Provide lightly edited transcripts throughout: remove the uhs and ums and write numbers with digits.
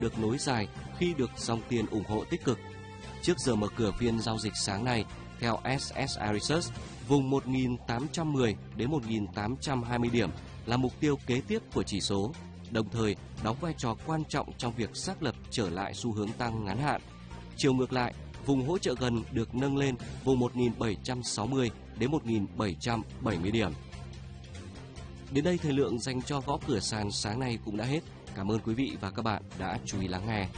được nối dài khi được dòng tiền ủng hộ tích cực. Trước giờ mở cửa phiên giao dịch sáng nay, theo SSI Research, vùng 1.810 đến 1.820 điểm là mục tiêu kế tiếp của chỉ số, đồng thời đóng vai trò quan trọng trong việc xác lập trở lại xu hướng tăng ngắn hạn. Chiều ngược lại, vùng hỗ trợ gần được nâng lên vùng 1.760 đến 1.770 điểm. Đến đây thời lượng dành cho gõ cửa sàn sáng nay cũng đã hết. Cảm ơn quý vị và các bạn đã chú ý lắng nghe.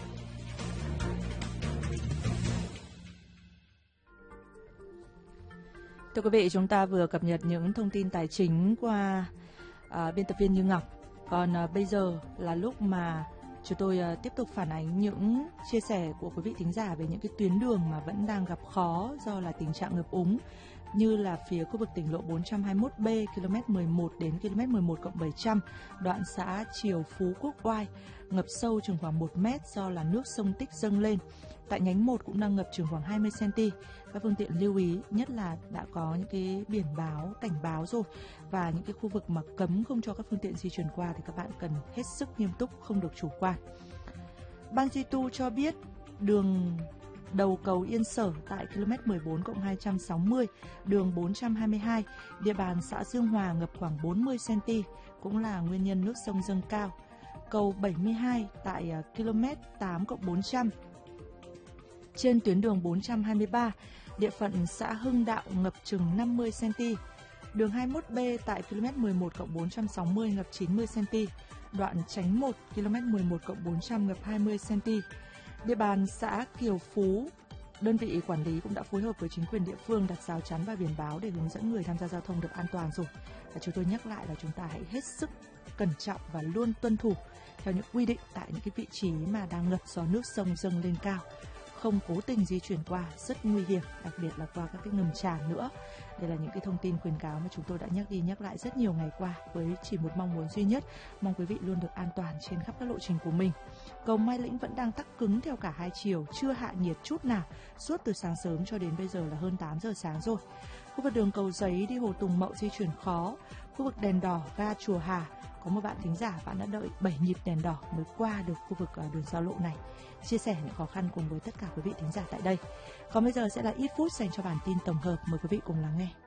Thưa quý vị, chúng ta vừa cập nhật những thông tin tài chính qua biên tập viên Như Ngọc. Còn bây giờ là lúc mà chúng tôi tiếp tục phản ánh những chia sẻ của quý vị thính giả về những cái tuyến đường mà vẫn đang gặp khó do là tình trạng ngập úng, như là phía khu vực tỉnh lộ 421B km 11 đến km 11+700, đoạn xã Triều Phú Quốc Oai, ngập sâu chừng khoảng 1 mét do là nước sông Tích dâng lên. Tại nhánh 1 cũng đang ngập chừng khoảng 20 cm. Các phương tiện lưu ý, nhất là đã có những cái biển báo, cảnh báo rồi, và những cái khu vực mà cấm không cho các phương tiện di chuyển qua thì các bạn cần hết sức nghiêm túc, không được chủ quan. Ban Duy Tu cho biết đường đầu cầu Yên Sở tại km 14+260, đường 422, địa bàn xã Dương Hòa ngập khoảng 40 cm, cũng là nguyên nhân nước sông dâng cao. Cầu 72 tại km 8+400, trên tuyến đường 423, địa phận xã Hưng Đạo ngập chừng 50 cm. Đường 21B tại km 11+460 ngập 90 cm. Đoạn Chánh 1 km 11+400 ngập 20 cm. Địa bàn xã Kiều Phú, đơn vị quản lý cũng đã phối hợp với chính quyền địa phương đặt rào chắn và biển báo để hướng dẫn người tham gia giao thông được an toàn rồi. Và chúng tôi nhắc lại là chúng ta hãy hết sức cẩn trọng và luôn tuân thủ theo những quy định tại những cái vị trí mà đang ngập do nước sông dâng lên cao. Không cố tình di chuyển qua rất nguy hiểm, đặc biệt là qua các cái ngầm tràn nữa. Đây là những cái thông tin khuyến cáo mà chúng tôi đã nhắc đi nhắc lại rất nhiều ngày qua, với chỉ một mong muốn duy nhất, mong quý vị luôn được an toàn trên khắp các lộ trình của mình. Cầu Mai Lĩnh vẫn đang tắc cứng theo cả hai chiều, chưa hạ nhiệt chút nào, suốt từ sáng sớm cho đến bây giờ là hơn 8 giờ sáng rồi. Khu vực đường Cầu Giấy đi Hồ Tùng Mậu di chuyển khó. Khu vực đèn đỏ ga Chùa Hà, có một bạn thính giả, bạn đã đợi 7 nhịp đèn đỏ mới qua được khu vực đường giao lộ này. Chia sẻ những khó khăn cùng với tất cả quý vị thính giả tại đây. Còn bây giờ sẽ là ít phút dành cho bản tin tổng hợp, mời quý vị cùng lắng nghe.